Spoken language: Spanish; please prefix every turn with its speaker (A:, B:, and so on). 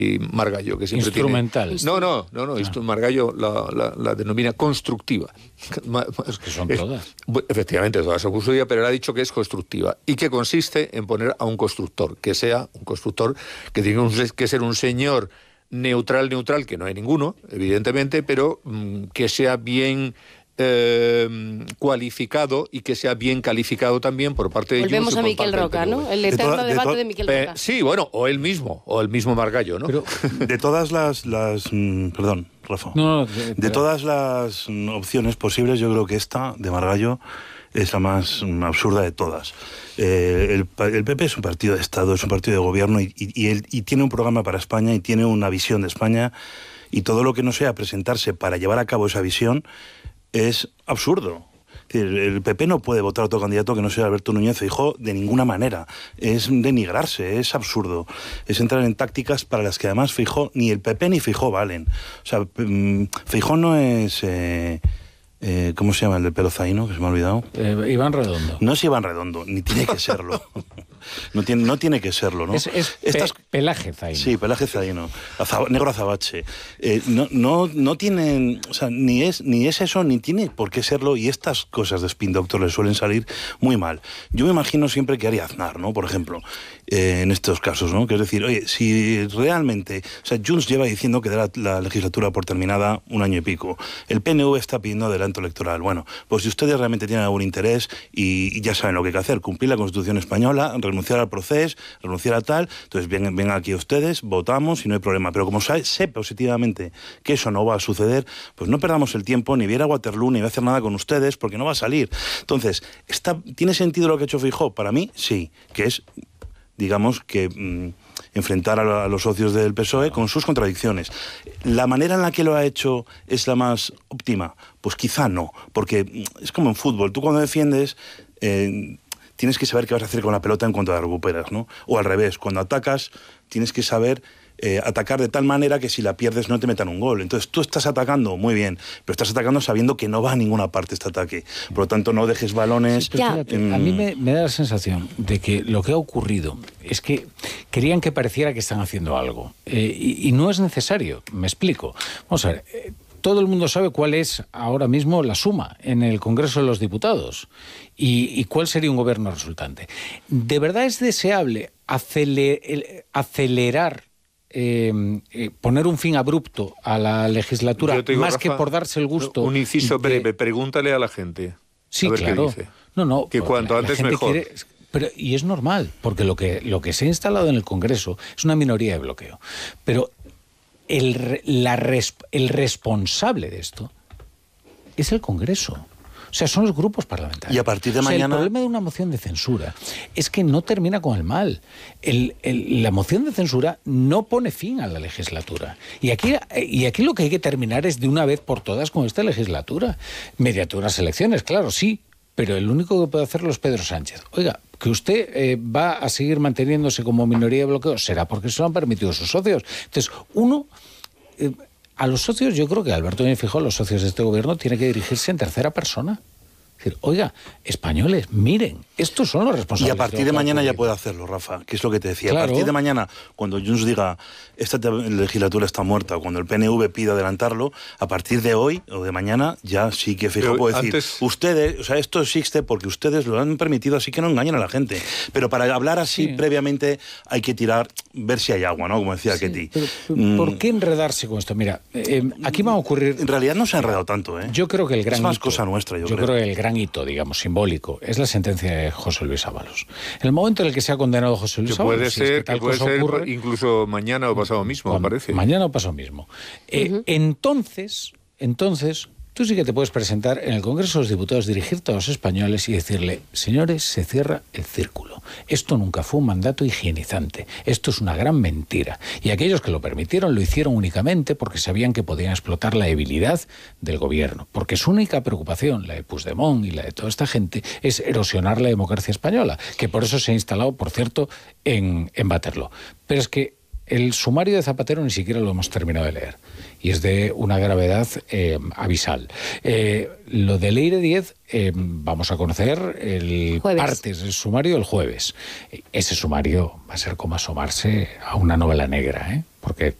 A: Margallo, que siempre
B: instrumental.
A: Esto Margallo la denomina constructiva.
B: Es que son todas.
A: Efectivamente, todas son constructivas, pero él ha dicho que es constructiva y que consiste en poner a un constructor, que sea un constructor que tiene que ser un señor neutral, que no hay ninguno, evidentemente, pero que sea bien cualificado y que sea bien calificado también por parte de
C: Volvemos a Miquel Roca, ¿no? El eterno debate de Miquel Roca.
A: Sí, bueno, o el mismo Margallo, ¿no?
D: Pero de todas las perdón, Rafa. De todas las opciones posibles, yo creo que esta de Margallo es la más absurda de todas. El PP es un partido de Estado, es un partido de gobierno y tiene un programa para España y tiene una visión de España, y todo lo que no sea presentarse para llevar a cabo esa visión es absurdo. El PP no puede votar a otro candidato que no sea Alberto Núñez Feijóo de ninguna manera. Es denigrarse, es absurdo. Es entrar en tácticas para las que además Feijóo, ni el PP ni Feijóo valen. O sea, Feijóo no es... ¿cómo se llama el del pelo zaino? Que se me ha olvidado.
B: Iván Redondo.
D: No es Iván Redondo, ni tiene que serlo. No tiene que serlo, ¿no?
B: Pelaje zaino.
D: Sí, Pelaje zaino. Negro azabache. No tienen... O sea, ni es eso, ni tiene por qué serlo, y estas cosas de spin doctor les suelen salir muy mal. Yo me imagino siempre que haría Aznar, ¿no? Por ejemplo, en estos casos, ¿no? Que es decir, oye, si realmente... O sea, Junts lleva diciendo que da la legislatura por terminada 1 año y pico. El PNV está pidiendo adelanto electoral. Bueno, pues si ustedes realmente tienen algún interés y ya saben lo que hay que hacer, cumplir la Constitución española, renunciar al proceso, renunciar a tal, entonces vengan aquí ustedes, votamos y no hay problema. Pero como sé positivamente que eso no va a suceder, pues no perdamos el tiempo, ni viera Waterloo, ni voy a hacer nada con ustedes, porque no va a salir. Entonces, ¿tiene sentido lo que ha hecho Feijóo? Para mí, sí, que es, digamos, que enfrentar a los socios del PSOE con sus contradicciones. ¿La manera en la que lo ha hecho es la más óptima? Pues quizá no, porque es como en fútbol. Tú cuando defiendes... tienes que saber qué vas a hacer con la pelota en cuanto la recuperas, ¿no? O al revés, cuando atacas, tienes que saber atacar de tal manera que si la pierdes no te metan un gol. Entonces tú estás atacando, muy bien, pero estás atacando sabiendo que no va a ninguna parte este ataque. Por lo tanto, no dejes balones...
B: Sí, fíjate, a mí me da la sensación de que lo que ha ocurrido es que querían que pareciera que están haciendo algo. Y no es necesario, me explico. Vamos a ver... Todo el mundo sabe cuál es ahora mismo la suma en el Congreso de los Diputados y cuál sería un gobierno resultante. ¿De verdad es deseable acelerar, poner un fin abrupto a la legislatura, digo, más Rafa, que por darse el gusto?
A: Un inciso breve, pregúntale a la gente.
B: Sí,
A: a ver
B: claro.
A: Qué dice.
B: No,
A: que cuanto antes mejor.
B: Y es normal, porque lo que se ha instalado en el Congreso es una minoría de bloqueo. Pero el responsable de esto es el Congreso. O sea, son los grupos parlamentarios.
D: Y a partir de mañana...
B: El problema de una moción de censura es que no termina con el mal. La moción de censura no pone fin a la legislatura. Y aquí lo que hay que terminar es de una vez por todas con esta legislatura. Mediante unas elecciones, claro, sí, pero el único que puede hacerlo es Pedro Sánchez. Oiga, que usted va a seguir manteniéndose como minoría de bloqueo, será porque se lo han permitido sus socios. Entonces, a los socios, yo creo que Alberto Núñez Feijóo, los socios de este gobierno, tiene que dirigirse en tercera persona. Es decir, oiga, españoles, miren, estos son los responsables.
D: Y a partir de mañana ya puede hacerlo, Rafa, que es lo que te decía.
B: Claro.
D: A partir de mañana, cuando Junts diga esta legislatura está muerta, o cuando el PNV pida adelantarlo, a partir de hoy o de mañana ya sí que Feijóo puede decir, ustedes, o sea, esto existe porque ustedes lo han permitido, así que no engañen a la gente. Pero para hablar así previamente hay que ver si hay agua, ¿no? Como decía Ketty.
B: ¿Por qué enredarse con esto? Mira, aquí va a ocurrir...
D: En realidad no se ha enredado tanto, ¿eh?
B: Yo creo que el gran
D: es más
B: hito,
D: cosa nuestra, yo creo.
B: Que el gran hito, digamos, simbólico, es la sentencia de José Luis Ábalos. En el momento en el que se ha condenado José Luis Ábalos...
A: Puede ser incluso mañana o pasado mismo, me parece.
B: Mañana o pasado mismo. Entonces, tú sí que te puedes presentar en el Congreso de los Diputados, dirigirte a los españoles y decirle, señores, se cierra el círculo. Esto nunca fue un mandato higienizante. Esto es una gran mentira. Y aquellos que lo permitieron lo hicieron únicamente porque sabían que podían explotar la debilidad del gobierno. Porque su única preocupación, la de Puigdemont y la de toda esta gente, es erosionar la democracia española, que por eso se ha instalado, por cierto, en Waterloo. Pero es que el sumario de Zapatero ni siquiera lo hemos terminado de leer. Y es de una gravedad abisal. Lo de Leire Díez, vamos a conocer partes del sumario el jueves. Ese sumario va a ser como asomarse a una novela negra, ¿eh? porque